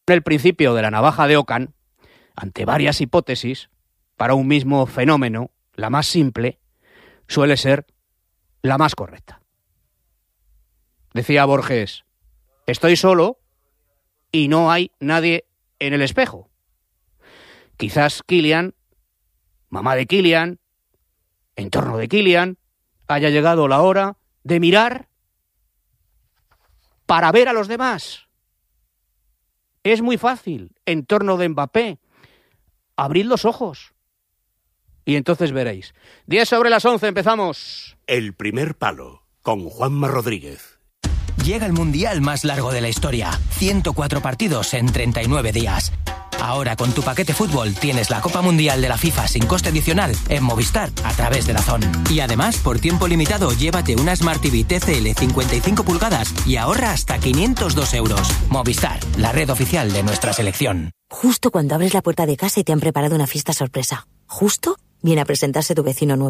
El principio de la navaja de Ockham, ante varias hipótesis, para un mismo fenómeno, la más simple suele ser la más correcta. Decía Borges, estoy solo y no hay nadie en el espejo. Quizás Kilian, mamá de Kilian, entorno de Kilian, haya llegado la hora de mirar para ver a los demás. Es muy fácil, entorno de Mbappé, abrid los ojos y entonces veréis. 10:11, empezamos. El primer palo, con Juanma Rodríguez. Llega el mundial más largo de la historia. 104 partidos en 39 días. Ahora con tu paquete fútbol tienes la Copa Mundial de la FIFA sin coste adicional en Movistar a través de DAZN. Y además, por tiempo limitado, llévate una Smart TV TCL 55 pulgadas y ahorra hasta 502 euros. Movistar, la red oficial de nuestra selección. Justo cuando abres la puerta de casa y te han preparado una fiesta sorpresa. Justo viene a presentarse tu vecino nuevo.